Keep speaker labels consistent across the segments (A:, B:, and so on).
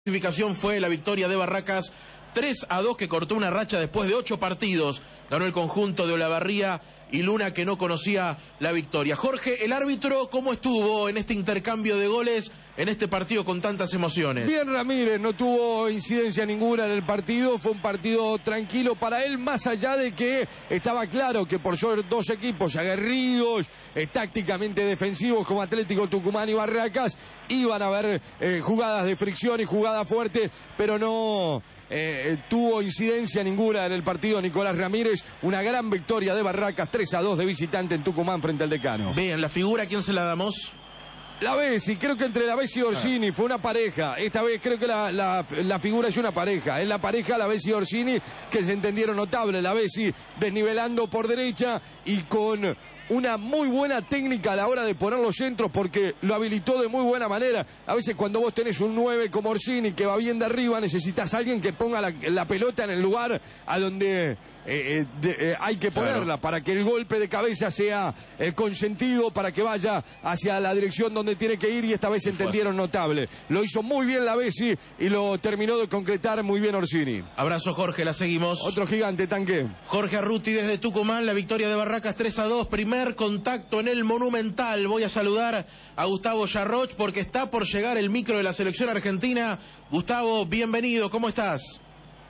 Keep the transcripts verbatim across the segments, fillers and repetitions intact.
A: Clasificación fue la victoria de Barracas tres a dos, que cortó una racha después de ocho partidos. Ganó el conjunto de Olavarría y Luna, que no conocía la victoria. Jorge, el árbitro, ¿cómo estuvo en este intercambio de goles, en este partido con tantas emociones?
B: Bien, Ramírez, no tuvo incidencia ninguna en el partido, fue un partido tranquilo para él, más allá de que estaba claro que por ser dos equipos aguerridos, eh, tácticamente defensivos como Atlético Tucumán y Barracas, iban a haber eh, jugadas de fricción y jugadas fuertes, pero no eh, tuvo incidencia ninguna en el partido Nicolás Ramírez. Una gran victoria de Barracas, tres a dos de visitante en Tucumán frente al Decano.
A: Bien, la figura, ¿a quién se la damos?
B: La Bessi, creo que entre la Bessi y Orsini ah. fue una pareja. Esta vez creo que la, la, la figura es una pareja. Es la pareja, la Bessi y Orsini, que se entendieron notable. La Bessi desnivelando por derecha y con una muy buena técnica a la hora de poner los centros, porque lo habilitó de muy buena manera. A veces cuando vos tenés un nueve como Orsini que va bien de arriba, necesitas a alguien que ponga la, la pelota en el lugar a donde Eh, de, eh, hay que ponerla, claro, para que el golpe de cabeza sea eh, consentido, para que vaya hacia la dirección donde tiene que ir, y esta vez se entendieron notable. Lo hizo muy bien la Bessi y lo terminó de concretar muy bien Orsini.
A: Abrazo, Jorge, la seguimos.
B: Otro gigante, Tanque.
A: Jorge Arruti desde Tucumán, la victoria de Barracas tres a dos, primer contacto en el Monumental. Voy a saludar a Gustavo Yarroch porque está por llegar el micro de la selección argentina. Gustavo, bienvenido, ¿cómo estás?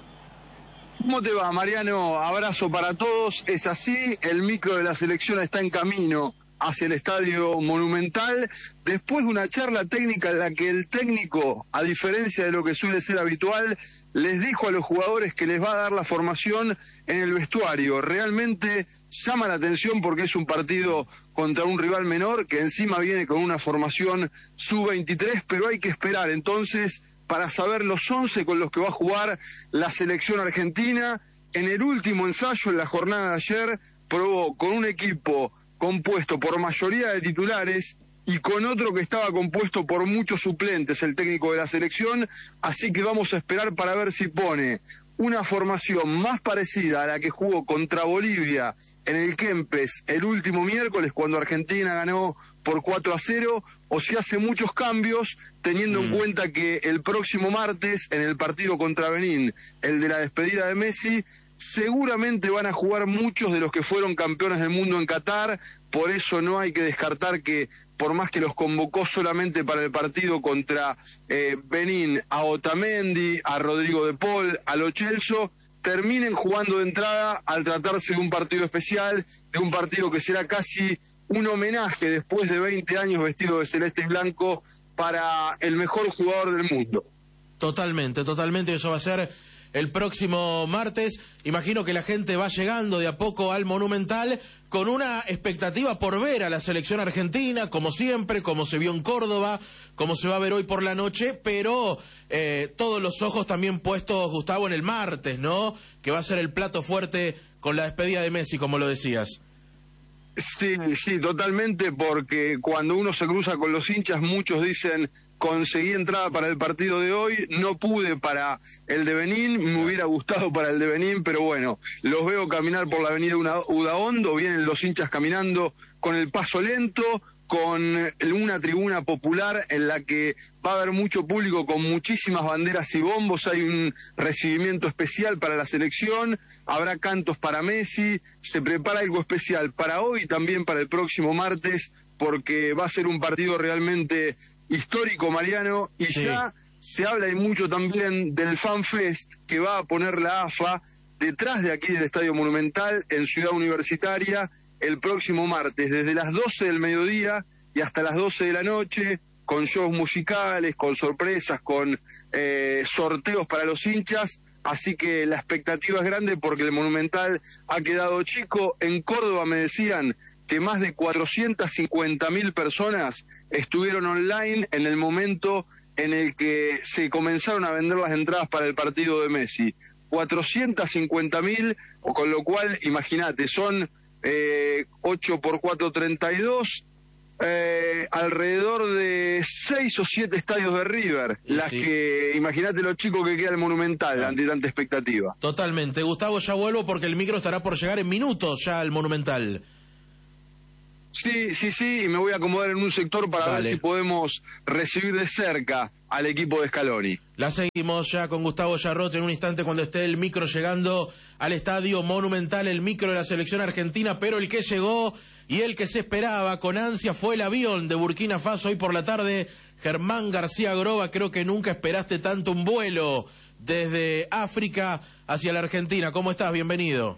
C: ¿Cómo te va, Mariano? Abrazo para todos. Es así, el micro de la selección está en camino hacia el Estadio Monumental, después de una charla técnica en la que el técnico, a diferencia de lo que suele ser habitual, les dijo a los jugadores que les va a dar la formación en el vestuario. Realmente llama la atención porque es un partido contra un rival menor que encima viene con una formación sub veintitrés, pero hay que esperar entonces para saber los once con los que va a jugar la selección argentina. En el último ensayo, en la jornada de ayer, probó con un equipo compuesto por mayoría de titulares y con otro que estaba compuesto por muchos suplentes, el técnico de la selección, así que vamos a esperar para ver si pone una formación más parecida a la que jugó contra Bolivia en el Kempes el último miércoles, cuando Argentina ganó por cuatro a cero, o si hace muchos cambios, teniendo mm. en cuenta que el próximo martes, en el partido contra Benín, el de la despedida de Messi, seguramente van a jugar muchos de los que fueron campeones del mundo en Qatar. Por eso no hay que descartar que, por más que los convocó solamente para el partido contra eh, Benín, a Otamendi, a Rodrigo de Paul, a Lo Celso, terminen jugando de entrada al tratarse de un partido especial, de un partido que será casi un homenaje después de veinte años vestido de celeste y blanco para el mejor jugador del mundo.
A: Totalmente, totalmente, eso va a ser el próximo martes. Imagino que la gente va llegando de a poco al Monumental con una expectativa por ver a la selección argentina, como siempre, como se vio en Córdoba, como se va a ver hoy por la noche, pero eh, todos los ojos también puestos, Gustavo, en el martes, ¿no? Que va a ser el plato fuerte con la despedida de Messi, como lo decías.
C: Sí, sí, totalmente, porque cuando uno se cruza con los hinchas, muchos dicen: conseguí entrada para el partido de hoy, no pude para el de Benín, me hubiera gustado para el de Benín, pero bueno, los veo caminar por la avenida Udaondo, vienen los hinchas caminando con el paso lento, con una tribuna popular en la que va a haber mucho público con muchísimas banderas y bombos. Hay un recibimiento especial para la selección, habrá cantos para Messi, se prepara algo especial para hoy y también para el próximo martes, porque va a ser un partido realmente histórico, Mariano, y sí, ya se habla y mucho también del Fan Fest que va a poner la A F A detrás de aquí del Estadio Monumental, en Ciudad Universitaria, el próximo martes, desde las doce del mediodía y hasta las doce de la noche, con shows musicales, con sorpresas, con eh, sorteos para los hinchas. Así que la expectativa es grande porque el Monumental ha quedado chico. En Córdoba me decían que más de cuatrocientas cincuenta mil personas estuvieron online en el momento en el que se comenzaron a vender las entradas para el partido de Messi. cuatrocientas cincuenta mil, con lo cual, imagínate, son eh, ocho por cuatro, treinta y dos, eh, alrededor de seis o siete estadios de River, sí, las sí. que, imagínate lo chico que queda el Monumental, ah. ante tanta expectativa.
A: Totalmente. Gustavo, ya vuelvo porque el micro estará por llegar en minutos ya al Monumental.
C: Sí, sí, sí, y me voy a acomodar en un sector para
A: Dale.
C: ver si podemos recibir de cerca al equipo de Scaloni.
A: La seguimos ya con Gustavo Jarrot en un instante cuando esté el micro llegando al Estadio Monumental, el micro de la selección argentina, pero el que llegó y el que se esperaba con ansia fue el avión de Burkina Faso hoy por la tarde. Germán García Groba, creo que nunca esperaste tanto un vuelo desde África hacia la Argentina. ¿Cómo estás? Bienvenido.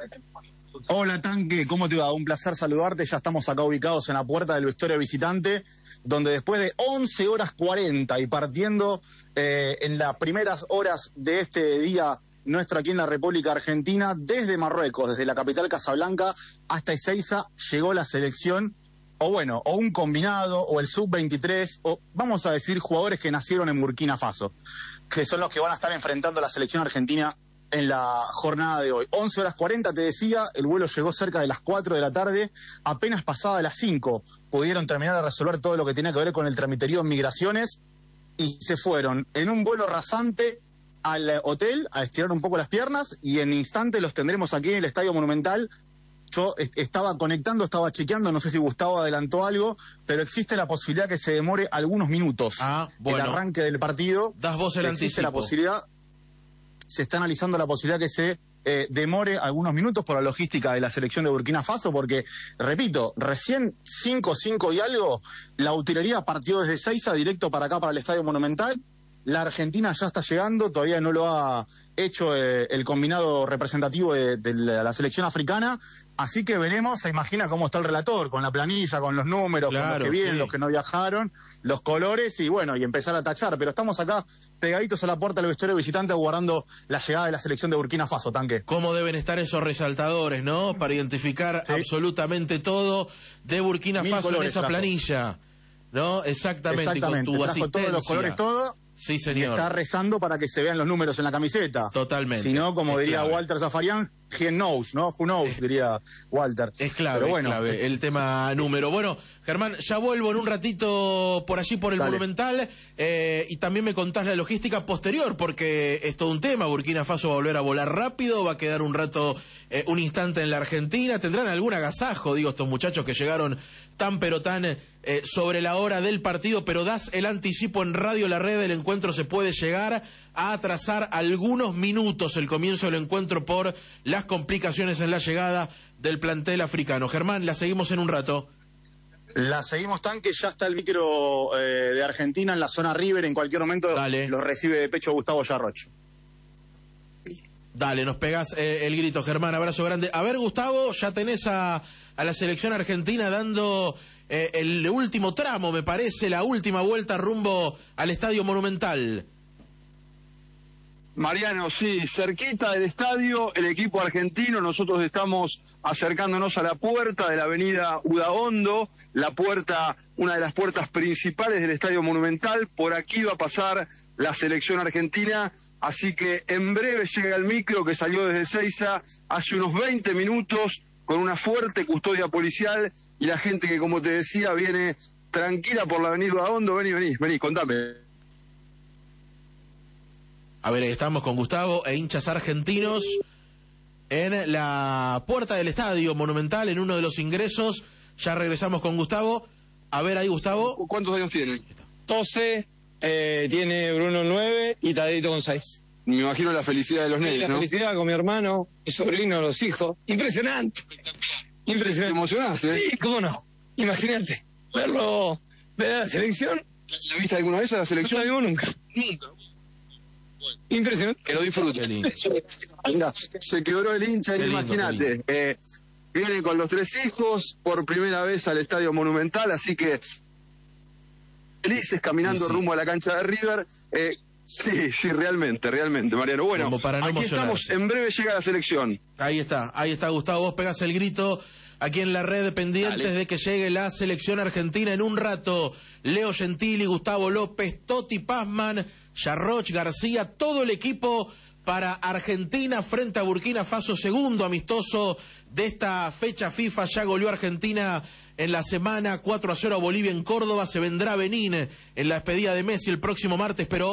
D: Hola Tanque, ¿cómo te va? Un placer saludarte, ya estamos acá ubicados en la puerta del vestuario visitante, donde después de once horas cuarenta y partiendo eh, en las primeras horas de este día nuestro aquí en la República Argentina, desde Marruecos, desde la capital Casablanca hasta Ezeiza, llegó la selección, o bueno, o un combinado, o el sub veintitrés, o vamos a decir jugadores que nacieron en Burkina Faso, que son los que van a estar enfrentando a la selección argentina en la jornada de hoy. once horas cuarenta, te decía, el vuelo llegó cerca de las cuatro de la tarde, apenas pasada de las cinco pudieron terminar de resolver todo lo que tenía que ver con el tramiterío en migraciones y se fueron en un vuelo rasante al hotel a estirar un poco las piernas y en instante los tendremos aquí en el Estadio Monumental. Yo est- estaba conectando, estaba chequeando, no sé si Gustavo adelantó algo, pero existe la posibilidad que se demore algunos minutos
A: Ah, bueno.
D: el arranque del partido.
A: Das vos el
D: Existe
A: anticipo.
D: la posibilidad, se está analizando la posibilidad que se eh, demore algunos minutos por la logística de la selección de Burkina Faso, porque, repito, recién cinco, cinco y algo, la utilería partió desde Ezeiza directo para acá, para el Estadio Monumental. La Argentina ya está llegando, todavía no lo ha hecho eh, el combinado representativo de, de la, la selección africana, así que veremos, se imagina cómo está el relator, con la planilla, con los números, con
A: Claro,
D: los que vienen,
A: sí.
D: los que no viajaron, los colores y bueno, y empezar a tachar, pero estamos acá pegaditos a la puerta del vestuario visitante aguardando la llegada de la selección de Burkina Faso, Tanque.
A: ¿Cómo deben estar esos resaltadores, no? Para identificar
D: Sí.
A: absolutamente todo de Burkina
D: Mil
A: Faso en
D: colores
A: esa
D: trajo.
A: planilla, ¿no? Exactamente,
D: Exactamente,
A: con tu
D: trajo
A: asistencia.
D: todos los colores, todo.
A: Sí,
D: Y
A: señor.
D: está rezando para que se vean los números en la camiseta.
A: Totalmente.
D: Si no, como
A: Es
D: diría
A: clave.
D: Walter Zafarian, he knows, ¿no? Who knows, diría Walter.
A: Es clave,
D: Pero bueno,
A: es clave el tema número. Bueno, Germán, ya vuelvo en un ratito por allí, por el
D: Dale.
A: Monumental, eh, y también me contás la logística posterior, porque es todo un tema. Burkina Faso va a volver a volar rápido, va a quedar un rato, eh, un instante en la Argentina. ¿Tendrán algún agasajo, digo, estos muchachos que llegaron tan pero tan eh, sobre la hora del partido? Pero das el anticipo en Radio La Red, el encuentro se puede llegar a atrasar algunos minutos el comienzo del encuentro por las complicaciones en la llegada del plantel africano. Germán, la seguimos en un rato.
D: la seguimos, Tanque, ya está el micro eh, de Argentina en la zona River, en cualquier momento
A: Dale.
D: lo recibe de pecho Gustavo Yarroch.
A: Dale, nos pegás eh, el grito, Germán, abrazo grande. A ver, Gustavo, ya tenés a, a la selección argentina dando eh, el último tramo, me parece, la última vuelta rumbo al Estadio Monumental.
C: Mariano, sí, cerquita del estadio, el equipo argentino, nosotros estamos acercándonos a la puerta de la avenida Udaondo, la puerta, una de las puertas principales del Estadio Monumental, por aquí va a pasar la selección argentina, así que en breve llega el micro que salió desde Ezeiza hace unos veinte minutos, con una fuerte custodia policial, y la gente que, como te decía, viene tranquila por la avenida Udaondo. Vení, vení, vení, contame.
A: A ver, estamos con Gustavo e hinchas argentinos en la puerta del Estadio Monumental, en uno de los ingresos. Ya regresamos con Gustavo. A ver ahí, Gustavo.
C: ¿Cuántos años tienen?
E: doce, eh, tiene Bruno nueve y Tadito con seis.
C: Me imagino la felicidad de los
E: La
C: nenes, ¿no?
E: felicidad con mi hermano, mi sobrino, los hijos. Impresionante.
C: ¿Te
E: Impresionante.
C: emocionás, eh?
E: Sí, cómo no. Imagínate. Verlo, ver a la selección,
C: ¿La viste alguna vez a la
E: no
C: selección?
E: la vimos nunca.
C: Nunca.
E: Impresionante.
C: Que lo disfrute.
A: Qué lindo.
C: Mirá, se quebró el hincha,
A: Qué lindo,
C: imagínate. Eh, viene con los tres hijos por primera vez al Estadio Monumental, así que felices caminando
A: Y sí.
C: rumbo a la cancha de River. Eh, sí, sí, realmente, realmente, Mariano. Bueno,
A: Como para no
C: aquí
A: emocionarse.
C: estamos, en breve llega la selección.
A: Ahí está, ahí está, Gustavo. Vos pegás el grito aquí en la red, pendientes
C: Dale.
A: de que llegue la selección argentina en un rato. Leo Gentili, Gustavo López, Totti Pazman, Yarroch, García, todo el equipo para Argentina frente a Burkina Faso, segundo amistoso de esta fecha FIFA. Ya goleó Argentina en la semana cuatro a cero a Bolivia en Córdoba. Se vendrá Benín en la despedida de Messi el próximo martes, pero hoy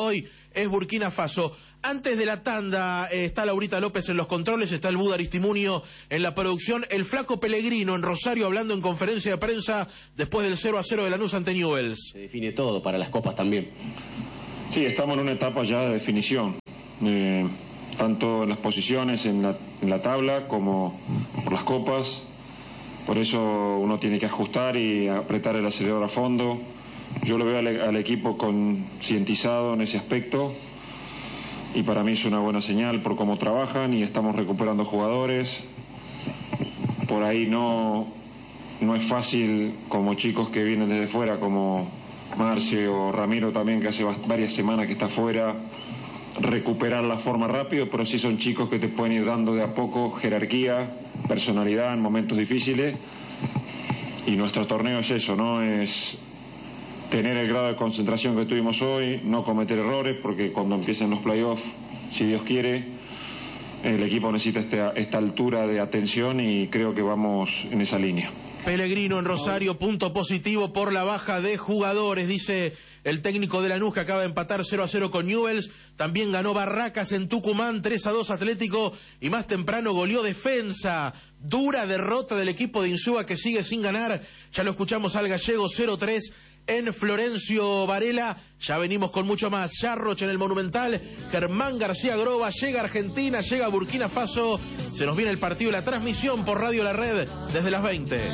A: es Burkina Faso. Antes de la tanda eh, está Laurita López en los controles, está el Buda Aristimunio en la producción, el Flaco Pellegrino en Rosario hablando en conferencia de prensa después del cero a cero de Lanús ante Newell's.
F: Se define todo para las copas también.
G: Sí, estamos en una etapa ya de definición, eh, tanto en las posiciones en la, en la tabla como por las copas. Por eso uno tiene que ajustar y apretar el acelerador a fondo. Yo lo veo al, al equipo concientizado en ese aspecto y para mí es una buena señal por cómo trabajan y estamos recuperando jugadores. Por ahí no, no es fácil, como chicos que vienen desde fuera, como Marce o Ramiro también, que hace varias semanas que está fuera, recuperar la forma rápido, pero sí son chicos que te pueden ir dando de a poco jerarquía, personalidad en momentos difíciles. Y nuestro torneo es eso, ¿no? Es tener el grado de concentración que tuvimos hoy, no cometer errores, porque cuando empiecen los playoffs, si Dios quiere, el equipo necesita este, esta altura de atención y creo que vamos en esa línea.
A: Pellegrino en Rosario, punto positivo por la baja de jugadores, dice el técnico de Lanús, que acaba de empatar cero a cero con Newell's. También ganó Barracas en Tucumán, tres a dos Atlético, y más temprano goleó Defensa. Dura derrota del equipo de Insúa, que sigue sin ganar. Ya lo escuchamos al gallego, cero tres en Florencio Varela. Ya venimos con mucho más. Yarroch en el Monumental, Germán García Groba, llega Argentina, llega Burkina Faso. Se nos viene el partido y la transmisión por Radio La Red desde las veinte.